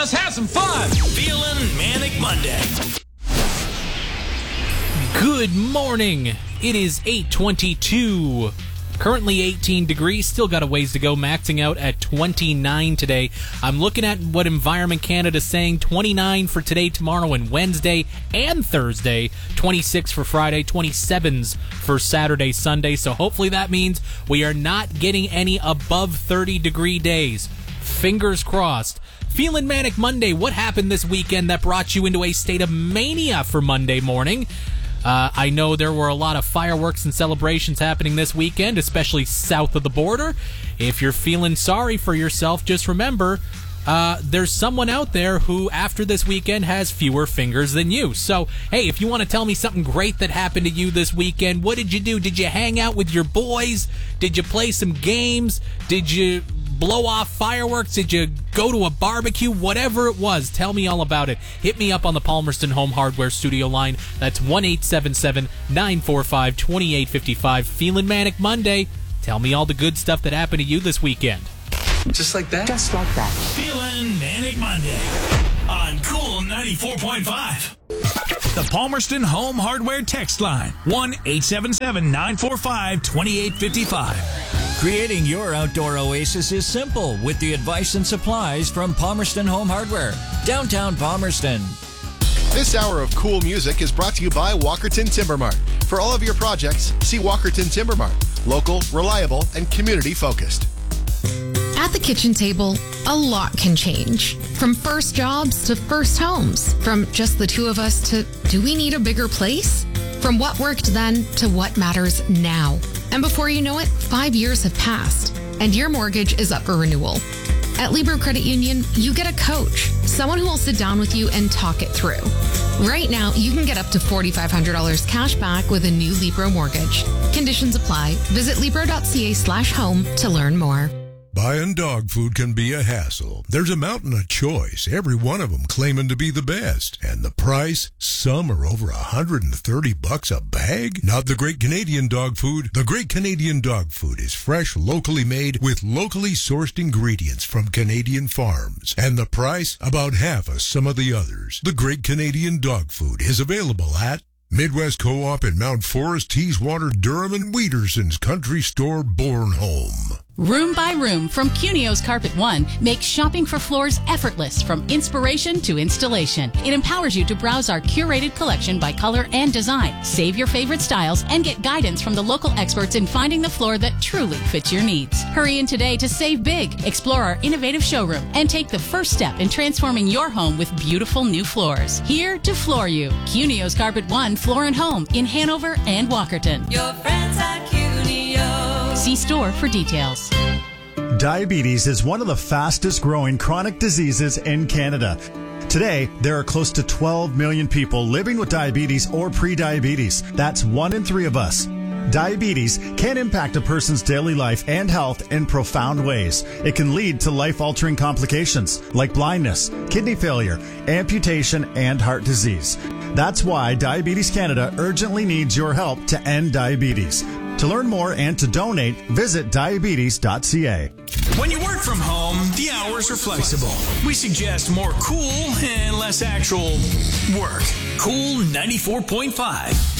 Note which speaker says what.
Speaker 1: Let's have some fun.
Speaker 2: Feeling Manic Monday.
Speaker 3: Good morning. It is 8:22. Currently 18 degrees. Still got a ways to go. Maxing out at 29 today. I'm looking at what Environment Canada's saying. 29 for today, tomorrow, and Wednesday and Thursday. 26 for Friday. 27s for Saturday, Sunday. So hopefully that means we are not getting any above 30-degree days. Fingers crossed. Feeling Manic Monday. What happened this weekend that brought you into a state of mania for Monday morning? I know there were a lot of fireworks and celebrations happening this weekend, especially south of the border. If you're feeling sorry for yourself, just remember, there's someone out there who, after this weekend, has fewer fingers than you. So, hey, if you want to tell me something great that happened to you this weekend, what did you do? Did you hang out with your boys? Did you play some games? Did you blow off fireworks? Did you go to a barbecue? Whatever it was, tell me all about it. Hit me up on the Palmerston Home Hardware studio line. That's 1-877-945-2855. Feeling Manic Monday. Tell me all the good stuff that happened to you this weekend.
Speaker 1: Just like that?
Speaker 4: Just like that.
Speaker 2: Feeling Manic Monday on Cool 94.5. The Palmerston Home Hardware text line, 1-877-945-2855.
Speaker 5: Creating your outdoor oasis is simple with the advice and supplies from Palmerston Home Hardware, downtown Palmerston.
Speaker 6: This hour of cool music is brought to you by Walkerton Timber Mart. For all of your projects, see Walkerton Timber Mart. Local, reliable, and community-focused.
Speaker 7: At the kitchen table, a lot can change. From first jobs to first homes. From just the two of us to, do we need a bigger place? From what worked then to what matters now. And before you know it, 5 years have passed, and your mortgage is up for renewal. At Libro Credit Union, you get a coach, someone who will sit down with you and talk it through. Right now, you can get up to $4,500 cash back with a new Libro mortgage. Conditions apply. Visit Libro.ca/home to learn more.
Speaker 8: Buying dog food can be a hassle. There's a mountain of choice, every one of them claiming to be the best. And the price? Some are over $130 a bag? Not the Great Canadian Dog Food. The Great Canadian Dog Food is fresh, locally made, with locally sourced ingredients from Canadian farms. And the price? About half of some of the others. The Great Canadian Dog Food is available at Midwest Co-op in Mount Forest, Teeswater, Durham, and Wheaterson's Country Store, Bornholm.
Speaker 9: Room by Room from Cunio's Carpet One makes shopping for floors effortless from inspiration to installation. It empowers you to browse our curated collection by color and design, save your favorite styles, and get guidance from the local experts in finding the floor that truly fits your needs. Hurry in today to save big, explore our innovative showroom, and take the first step in transforming your home with beautiful new floors. Here to floor you. Cunio's Carpet One Floor and Home in Hanover and Walkerton.
Speaker 10: Your friends at Cunio.
Speaker 9: See store for details.
Speaker 11: Diabetes is one of the fastest growing chronic diseases in Canada. Today, there are close to 12 million people living with diabetes or pre-diabetes. That's 1 in 3 of us. Diabetes can impact a person's daily life and health in profound ways. It can lead to life-altering complications like blindness, kidney failure, amputation, and heart disease. That's why Diabetes Canada urgently needs your help to end diabetes. To learn more and to donate, visit diabetes.ca.
Speaker 2: When you work from home, the hours are flexible. We suggest more cool and less actual work. Cool 94.5.